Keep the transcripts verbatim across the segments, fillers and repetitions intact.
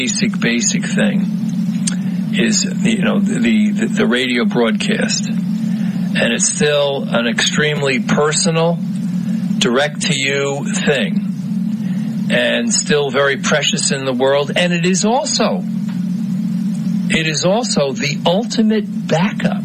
basic, basic thing is, you know, the, the, the radio broadcast. And it's still an extremely personal, direct-to-you thing. And still very precious in the world. And it is also, it is also the ultimate backup.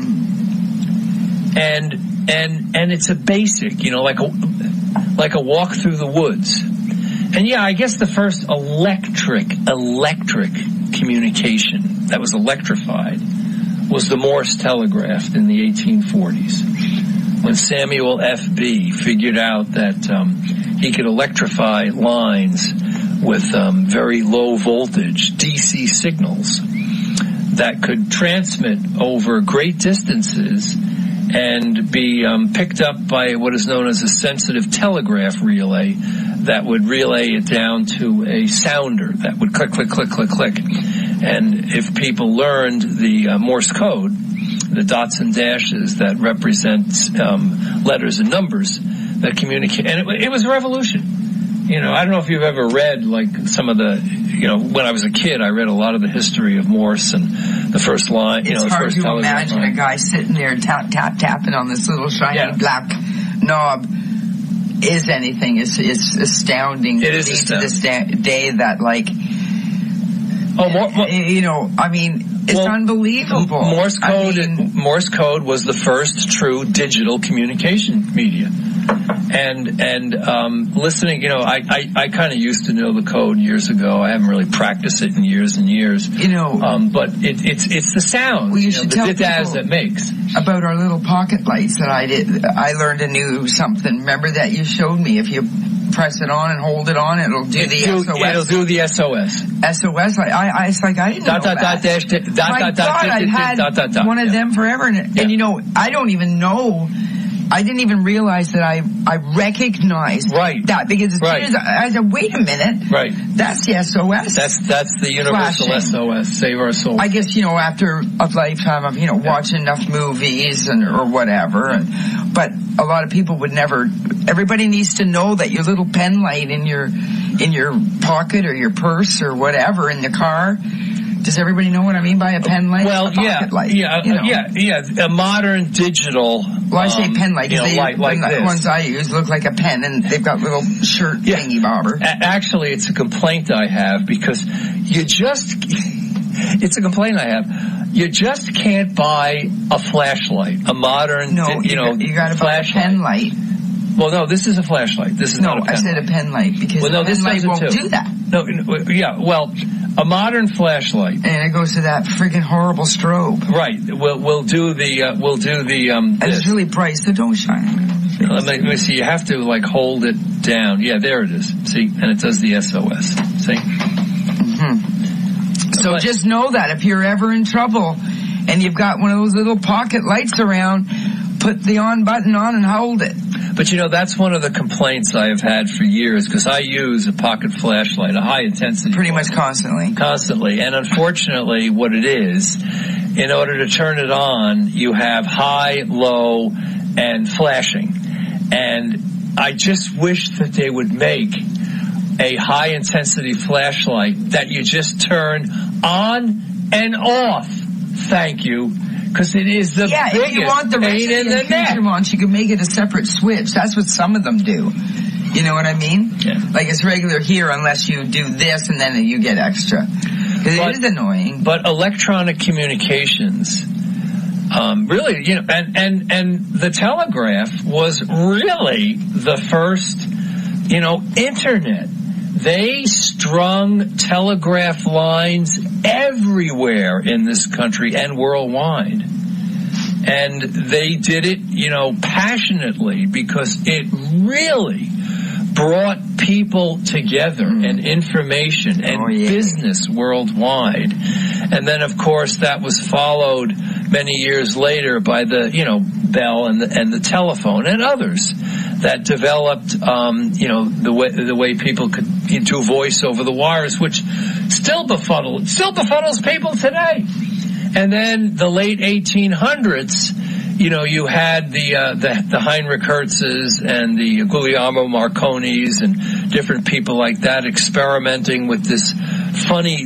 And, and, and it's a basic, you know, like a, like a walk through the woods. And yeah, I guess the first electric, electric communication that was electrified was the Morse telegraph in the eighteen forties. When Samuel F B figured out that um, he could electrify lines with um, very low voltage D C signals that could transmit over great distances and be um, picked up by what is known as a sensitive telegraph relay that would relay it down to a sounder that would click, click, click, click, click. And if people learned the uh, Morse code, the dots and dashes that represent um, letters and numbers that communicate, and it, it was a revolution. You know, I don't know if you've ever read, like, some of the, you know, when I was a kid, I read a lot of the history of Morse and the first line, you it's know, the first telegraph line. It's hard to imagine a guy sitting there tap, tap, tapping on this little shiny yeah. black knob. Is anything. It's, it's astounding. It is astounding. To this da- day that, like, oh, more, more, you know, I mean, it's well, M- unbelievable. Morse code, I mean, Morse code was the first true digital communication media. And, and, um, listening, you know, I, I, I kind of used to know the code years ago. I haven't really practiced it in years and years. You know, um, but it, it's, it's the sound, well, you, you should know, tell the daz that makes. About our little pocket lights that I did. I learned a new something. Remember that you showed me? If you press it on and hold it on, it'll do it the do, S O S. It'll do the S O S. S O S. I, I, I it's like I didn't dot, know dot, that. Dot, dash, dot, My dot, God, dot, I've had dot, dot, dot, one of yeah. them forever, and, yeah. and you know, I don't even know. I didn't even realize that I I recognized right. that because as right. soon as I, I said, wait a minute, right? That's the S O S. That's that's the universal flashing. S O S. Save our souls. I guess, you know, after a lifetime of, you know, yeah. watching enough movies and or whatever, and but a lot of people would never. Everybody needs to know that your little pen light in your in your pocket or your purse or whatever in the car. Does everybody know what I mean by a pen light? Well, a pocket yeah, light, yeah, you know? yeah, yeah. A modern digital. Well, I say um, pen light you know, because light, like the this. ones I use look like a pen, and they've got little shirt yeah. thingy bobber. A- actually, it's a complaint I have because you just. It's a complaint I have. You just can't buy a flashlight, a modern, no, you, you know, got, you got to buy a pen light. Well, no, this is a flashlight. This is no, not a pen I said light. a pen light because well, no, a pen this light won't too. do that. No, yeah, well, a modern flashlight, and it goes to that friggin' horrible strobe. Right. We'll we'll do the uh, we'll do the um. And it's really bright, so don't shine. Let me, let me see. You have to like hold it down. Yeah, there it is. See, and it does the S O S. See. Mm-hmm. So but, just know that if you're ever in trouble and you've got one of those little pocket lights around, put the on button on and hold it. But you know, that's one of the complaints I have had for years because I use a pocket flashlight, a high intensity. Pretty much constantly. Constantly. And unfortunately, what it is, in order to turn it on, you have high, low, and flashing. And I just wish that they would make a high intensity flashlight that you just turn on and off. Thank you. Because it is the yeah, biggest if you want the pain in the neck. Wants, you can make it a separate switch. That's what some of them do. You know what I mean? Yeah. Like it's regular here unless you do this and then you get extra. Because it is annoying. But electronic communications, um, really, you know, and, and, and the telegraph was really the first, you know, internet. They strung telegraph lines everywhere in this country and worldwide. And they did it, you know, passionately because it really brought people together and information and oh, yeah. business worldwide. And then, of course, that was followed many years later by the, you know, Bell and the, and the telephone and others that developed, um, you know, the way the way people could do voice over the wires, which still befuddles still befuddles people today. And then the late eighteen hundreds, you know, you had the, uh, the, the Heinrich Hertzes and the Guglielmo Marconis and different people like that experimenting with this funny